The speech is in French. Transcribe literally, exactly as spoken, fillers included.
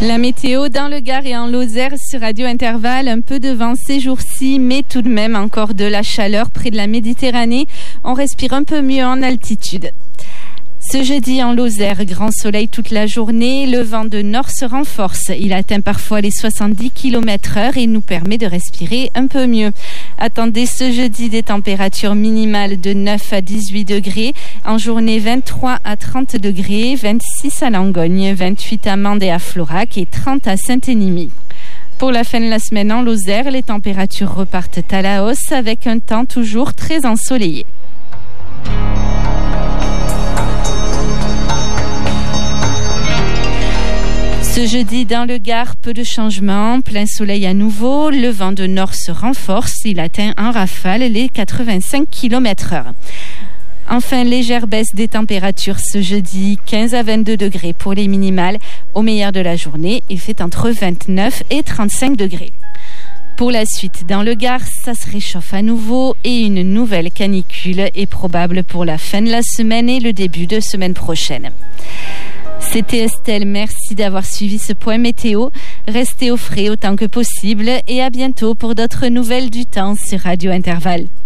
La météo dans le Gard et en Lozère sur Radio Intervalle, un peu de vent ces jours-ci, mais tout de même encore de la chaleur près de la Méditerranée. On respire un peu mieux en altitude. Ce jeudi en Lozère, grand soleil toute la journée, le vent de nord se renforce. Il atteint parfois les soixante-dix kilomètres heure et nous permet de respirer un peu mieux. Attendez ce jeudi des températures minimales de neuf à dix-huit degrés, en journée vingt-trois à trente degrés, vingt-six à Langogne, vingt-huit à Mende et à Florac et trente à Saint-Énimie. Pour la fin de la semaine en Lozère, les températures repartent à la hausse avec un temps toujours très ensoleillé. Ce jeudi, dans le Gard, peu de changements, plein soleil à nouveau, le vent de nord se renforce, il atteint en rafale les quatre-vingt-cinq kilomètres heure. Enfin, légère baisse des températures ce jeudi, quinze à vingt-deux degrés pour les minimales. Au meilleur de la journée, il fait entre vingt-neuf et trente-cinq degrés. Pour la suite, dans le Gard, ça se réchauffe à nouveau et une nouvelle canicule est probable pour la fin de la semaine et le début de semaine prochaine. C'était Estelle, merci d'avoir suivi ce point météo. Restez au frais autant que possible et à bientôt pour d'autres nouvelles du temps sur Radio Intervalle.